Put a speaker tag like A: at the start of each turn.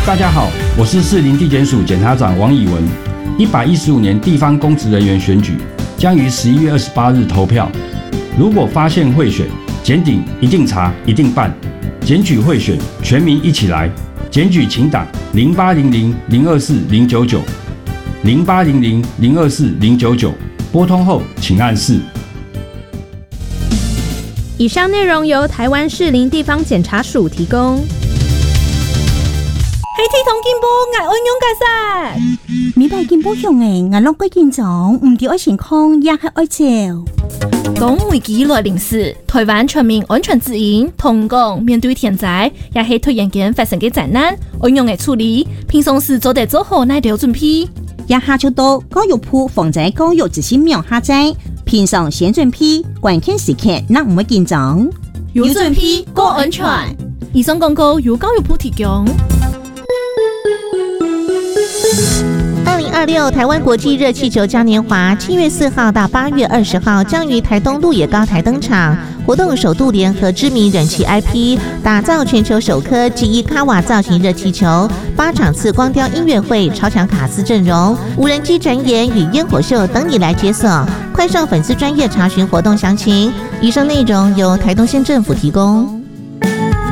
A: 大家好，我是士林地检署检察长王以文。115年地方公职人员选举将于11月28日投票。如果发现贿选，检警一定查，一定办。检举贿选，全民一起来。检举请打0800-024-099，0800-024-099，拨通后请按4。
B: 以上内容由台湾士林地方检察署提供。
C: 黑铁同进步，爱安勇解释。
D: 美白进步用诶，我拢过建长，唔对爱健康，也系爱照。
C: 讲危機來臨時，台灣全面安全自營，同講面對天災，也係突然間發生嘅災難，安用嘅處理，平常時做得做好乃條準備。
D: 也下就到教育部防災教育執行苗下載，平常先準備，關鍵時刻那唔會緊張。
C: 有準備，過安全。以上廣告由教育部提供。
E: 2026台湾国际热气球嘉年华7月4号到8月20号将于台东鹿野高台登场。活动首度联合知名人气 IP， 打造全球首颗G1卡瓦造型热气球，8场次光雕音乐会、超强卡司阵容、无人机展演与烟火秀等你来解锁。快上粉丝专页查询活动详情。以上内容由台东县政府提供。